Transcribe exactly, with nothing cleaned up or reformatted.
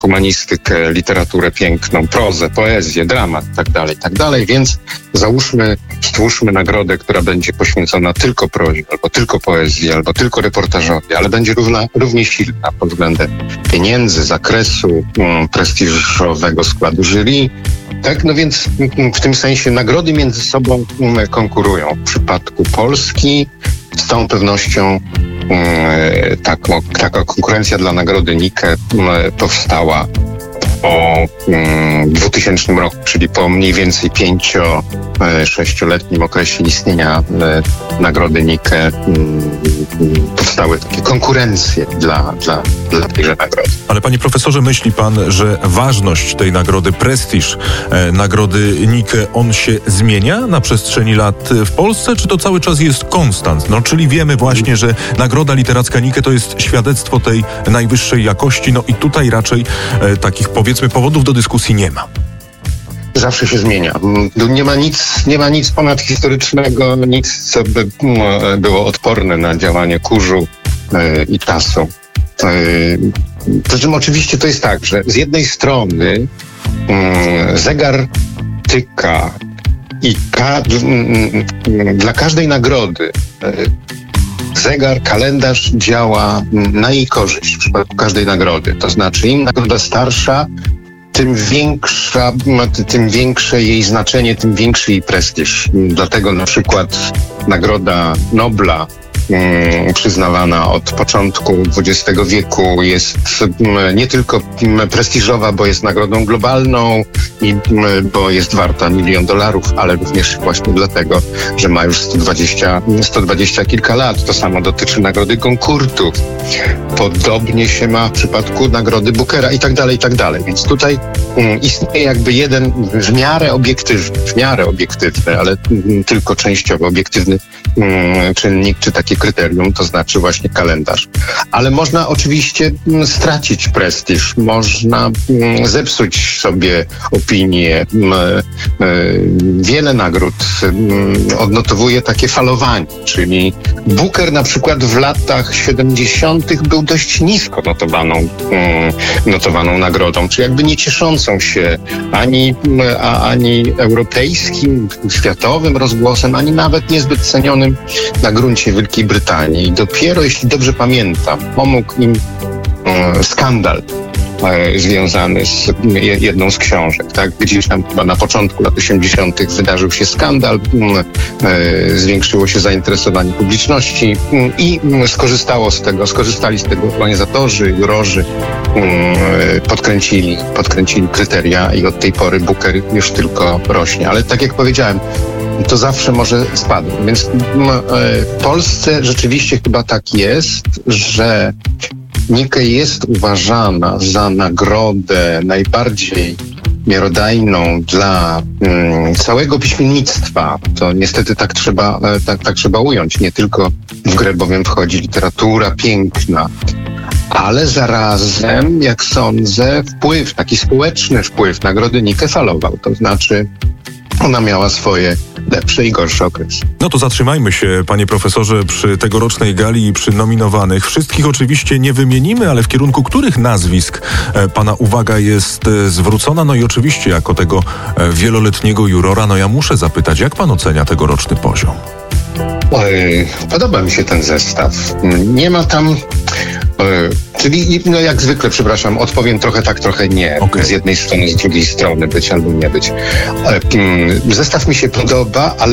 humanistykę, literaturę piękną, prozę, poezję, dramat i tak dalej, tak dalej. Więc załóżmy, stwórzmy nagrodę, która będzie poświęcona tylko prozie, albo tylko poezji, albo tylko reportażowi, ale będzie równa, równie silna pod względem pieniędzy, zakresu, um, prestiżowego składu jury. Tak, no więc w tym sensie nagrody między sobą um, konkurują. W przypadku Polski z całą pewnością um, taką, taka konkurencja dla nagrody Nike um, powstała po um, dwutysięcznym roku, czyli po mniej więcej pięcio, sześcioletnim okresie istnienia e, nagrody Nike m, powstały takie konkurencje dla, dla, dla tejże nagrody. Ale panie profesorze, myśli pan, że ważność tej nagrody, prestiż e, nagrody Nike, on się zmienia na przestrzeni lat w Polsce, czy to cały czas jest konstant? No, czyli wiemy właśnie, że nagroda literacka Nike to jest świadectwo tej najwyższej jakości, no i tutaj raczej e, takich powiedzmy powodów do dyskusji nie ma. Zawsze się zmienia. Nie ma nic, nie ma nic ponadhistorycznego, nic, co by było odporne na działanie kurzu yy, i czasu. Yy, przy czym oczywiście to jest tak, że z jednej strony yy, zegar tyka i ka- yy, dla każdej nagrody yy, zegar, kalendarz działa na jej korzyść w przypadku każdej nagrody. To znaczy im nagroda starsza, tym większa, tym większe jej znaczenie, tym większy jej prestiż. Dlatego na przykład Nagroda Nobla mm, przyznawana od początku dwudziestego wieku jest mm, nie tylko mm, prestiżowa, bo jest nagrodą globalną i mm, bo jest warta milion dolarów, ale również właśnie dlatego, że ma już sto dwadzieścia, sto dwadzieścia kilka lat. To samo dotyczy Nagrody Goncourtu. Podobnie się ma w przypadku Nagrody Bookera i tak dalej, i tak dalej. Więc tutaj um, istnieje jakby jeden w miarę obiektywny, w miarę obiektywny, ale um, tylko częściowo obiektywny um, czynnik, czy takie kryterium, to znaczy właśnie kalendarz. Ale można oczywiście um, stracić prestiż, można um, zepsuć sobie opinię. Um, um, wiele nagród um, odnotowuje takie falowanie, czyli Booker na przykład w latach siedemdziesiątych był dość nisko notowaną, um, notowaną nagrodą, czy jakby nie cieszącą się ani, a, ani europejskim, światowym rozgłosem, ani nawet niezbyt cenionym na gruncie Wielkiej Brytanii. I dopiero, jeśli dobrze pamiętam, pomógł im um, skandal e, związany z jedną z książek, tak? Gdzieś tam chyba na początku lat osiemdziesiątych wydarzył się skandal, e, zwiększyło się zainteresowanie publiczności i skorzystało z tego, skorzystali z tego organizatorzy, jurorzy, e, podkręcili, podkręcili kryteria i od tej pory Booker już tylko rośnie. Ale tak jak powiedziałem, to zawsze może spadać. Więc w Polsce rzeczywiście chyba tak jest, że Nike jest uważana za nagrodę najbardziej miarodajną dla mm, całego piśmiennictwa. To niestety tak trzeba, tak, tak trzeba ująć. Nie tylko w grę bowiem wchodzi literatura piękna, ale zarazem, jak sądzę, wpływ, taki społeczny wpływ nagrody Nike falował. To znaczy ona miała swoje lepsze i gorsze okresy. No to zatrzymajmy się, panie profesorze, przy tegorocznej gali i przy nominowanych. Wszystkich oczywiście nie wymienimy, ale w kierunku których nazwisk e, pana uwaga jest e, zwrócona? No i oczywiście jako tego e, wieloletniego jurora, no ja muszę zapytać, jak pan ocenia tegoroczny poziom? Oj, podoba mi się ten zestaw. Nie ma tam... Czyli, no jak zwykle, przepraszam, odpowiem trochę tak, trochę nie. Okay. Z jednej strony, z drugiej strony być albo nie być. Zestaw mi się podoba, ale